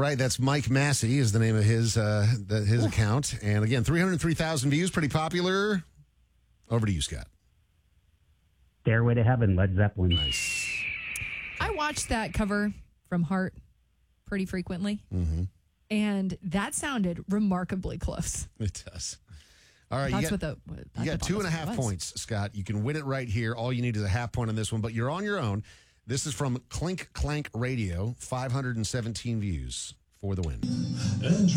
right. That's Mike Massey is the name of his account. And again, 303,000 views, pretty popular. Over to you, Scott. Stairway to Heaven, Led Zeppelin. Nice. I watch that cover from Heart pretty frequently. Mm-hmm. And that sounded remarkably close. It does. All right. That's you got 2.5 points, Scott. You can win it right here. All you need is a half point on this one, but you're on your own. This is from Clink Clank Radio, 517 views for the win.